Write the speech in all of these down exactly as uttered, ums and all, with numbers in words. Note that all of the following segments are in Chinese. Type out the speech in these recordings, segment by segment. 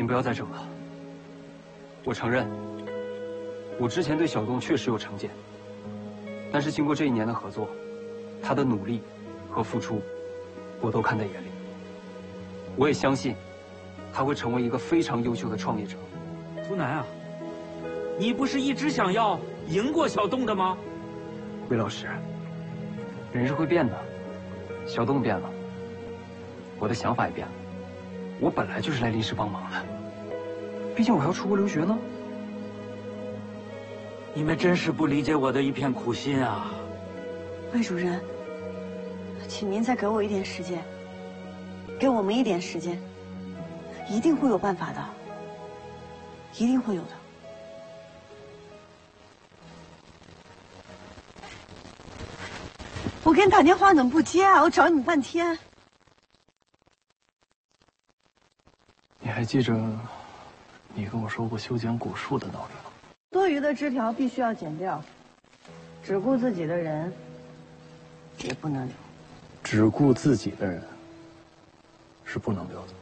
您不要再争了。我承认，我之前对小东确实有成见，但是经过这一年的合作，他的努力和付出，我都看在眼里。我也相信，他会成为一个非常优秀的创业者。 图南啊，你不是一直想要赢过小东的吗？ 魏老师，人是会变的，小东变了，我的想法也变了。我本来就是来临时帮忙的，毕竟我还要出国留学呢。 你们真是不理解我的一片苦心啊！ 魏主任，请您再给我一点时间，给我们一点时间，一定会有办法的，一定会有的。我给你打电话怎么不接啊？我找你半天。 你还记着你跟我说过修剪果树的道理吗？ 多余的枝条必须要剪掉，只顾自己的人也不能留。 只顾自己的人是不能留的。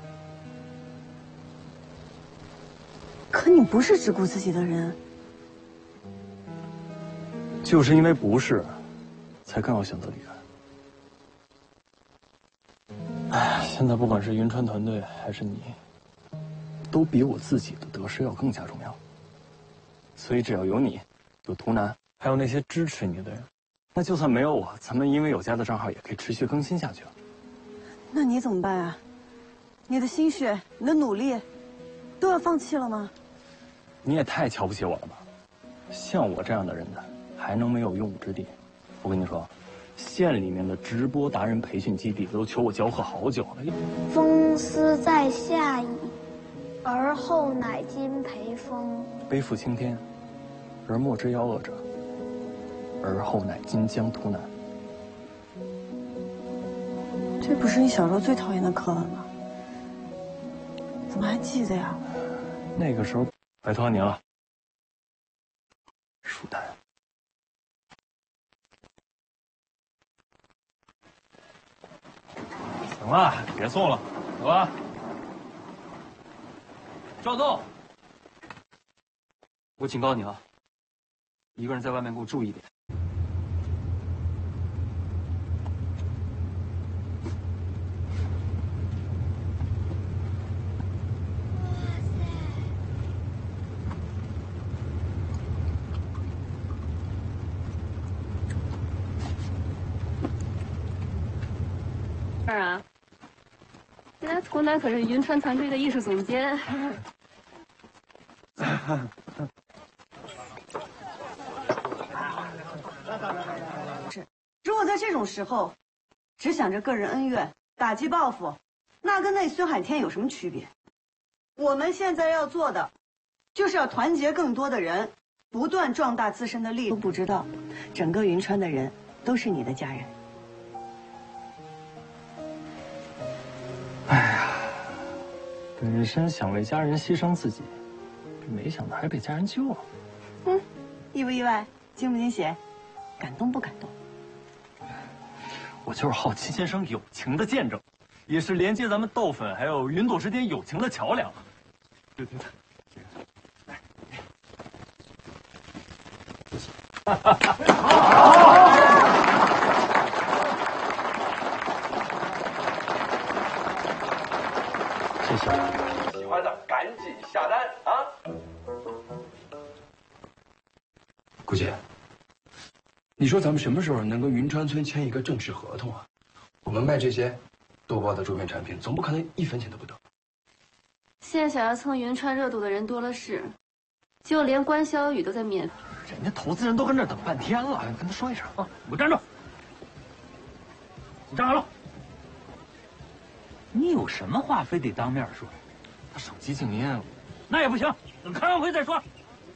可你不是只顾自己的人。 就是因为不是，才更要选择离开。哎，现在不管是云川团队还是你，都比我自己的得失要更加重要。所以只要有你，有图南，还有那些支持你的人，那就算没有我，咱们因为有家的账号也可以持续更新下去了。 那你怎么办啊？你的心血，你的努力，都要放弃了吗？ 你也太瞧不起我了吧！像我这样的人呢，还能没有用武之地？我跟你说，县里面的直播达人培训基地都求我教课好久了。 风丝在下矣，而后乃今培风。 背负青天，而莫之夭夭者，而后乃今江图南。 这不是你小时候最讨厌的课文吗？怎么还记得呀？ 那个时候，拜托您了，舒坦。 行了，别送了，走吧。 赵栋，我警告你啊，一个人在外面给我注意一点。 二啊，现在图南可是云川团队的艺术总监。 是，如果在这种时候，只想着个人恩怨、打击报复，那跟那孙海天有什么区别？我们现在要做的，就是要团结更多的人，不断壮大自身的力量。都不知道，整个云川的人都是你的家人。 哎呀，本身想为家人牺牲自己，没想到还被家人救了。 嗯，意不意外？惊不惊喜？感动不感动？ 我就是好奇先生友情的见证，也是连接咱们豆粉还有云朵之间友情的桥梁。对对对，来，哈哈哈！谢谢。 喜欢的赶紧下单啊！ 顾姐，你说咱们什么时候能跟云川村签一个正式合同啊？我们卖这些豆包的周边产品，总不可能一分钱都不得。 现在想要蹭云川热度的人多了是，就连关小雨都在免。 人家投资人都跟这等半天了，跟他说一声啊！ 给我站住！你站好了！你有什么话非得当面说？ 他手机静音， 那也不行，等开完会再说。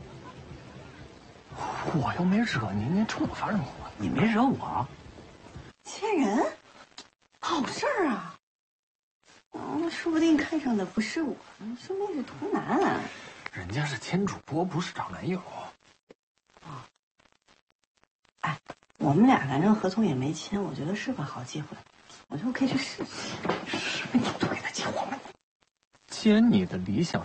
我又没惹你，你冲我发什么火？ 你没惹我， 骗人，好事儿啊！哦，说不定看上的不是我，说不定是图南啊。 人家是签主播，不是找男友。 啊，哎，我们俩反正合同也没签，我觉得是个好机会，我觉得可以去试试。 是你推得起我们？ 既然你的理想